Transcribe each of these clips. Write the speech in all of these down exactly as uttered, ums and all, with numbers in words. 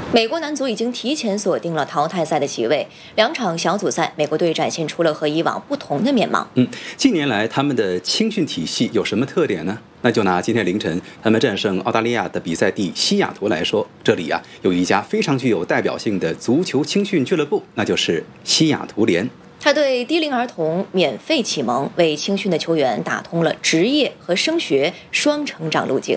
美国男足已经提前锁定了淘汰赛的席位，两场小组赛，美国队展现出了和以往不同的面貌。 嗯，近年来他们的青训体系有什么特点呢？那就拿今天凌晨他们战胜澳大利亚的比赛地西雅图来说，这里啊有一家非常具有代表性的足球青训俱乐部，那就是西雅图联。 他对低龄儿童免费启蒙，为青训的球员打通了职业和升学双成长路径。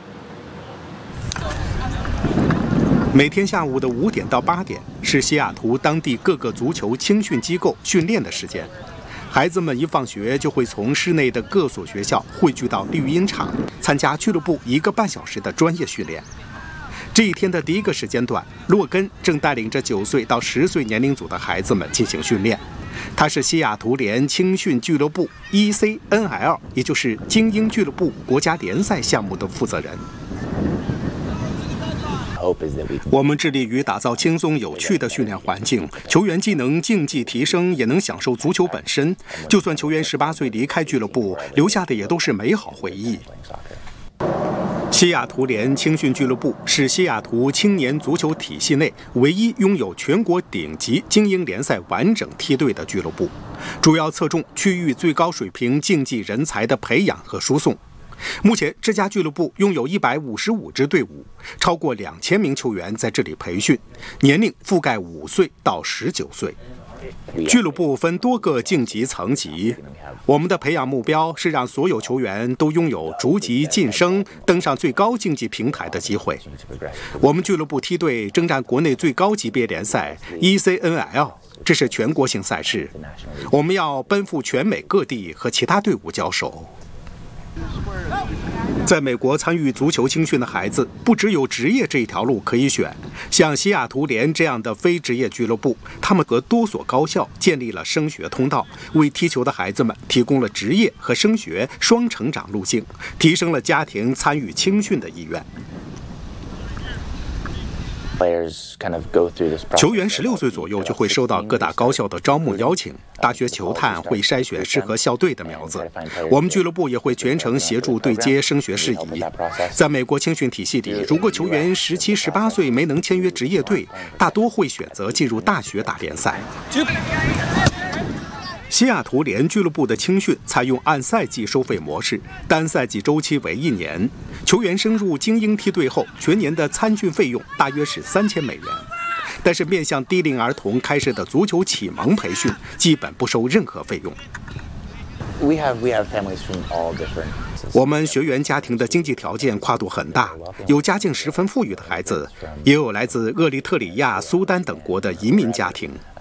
每天下午的五点到八点是西雅图当地各个足球青训机构训练的时间，孩子们一放学就会从市内的各所学校汇聚到绿茵场，参加俱乐部一个半小时的专业训练。这一天的第一个时间段，洛根正带领着九岁到十岁年龄组的孩子们进行训练。他是西雅图联青训俱乐部 E C N L， 也就是精英俱乐部国家联赛项目的负责人。我们致力于打造轻松有趣的训练环境，球员既能竞技提升，也能享受足球本身。就算球员十八岁离开俱乐部，留下的也都是美好回忆。西雅图联青训俱乐部是西雅图青年足球体系内唯一拥有全国顶级精英联赛完整梯队的俱乐部，主要侧重区域最高水平竞技人才的培养和输送。目前，这家俱乐部拥有一百五十五支队伍，超过两千名球员在这里培训，年龄覆盖五岁到十九岁。俱乐部分多个竞级层级，我们的培养目标是让所有球员都拥有逐级晋升、登上最高竞技平台的机会。我们俱乐部梯队征战国内最高级别联赛 E C N L， 这是全国性赛事，我们要奔赴全美各地和其他队伍交手。在美国参与足球青训的孩子，不只有职业这一条路可以选，像西雅图联这样的非职业俱乐部，他们和多所高校建立了升学通道，为踢球的孩子们提供了职业和升学双成长路径，提升了家庭参与青训的意愿。球员十六岁左右就会收到各大高校的招募邀请，大学球探会筛选适合校队的苗子，我们俱乐部也会全程协助对接升学事宜。在美国青训体系里，如果球员十七、十八岁没能签约职业队，大多会选择进入大学打联赛。西雅图联俱乐部的青训采用按赛季收费模式，单赛季周期为一年。球员升入精英梯队后，全年的参训费用大约是三千美元。但是面向低龄儿童开设的足球启蒙培训，基本不收任何费用。 We have, we have families from all different... 我们学员家庭的经济条件跨度很大，有家境十分富裕的孩子，也有来自厄立特里亚、苏丹等国的移民家庭。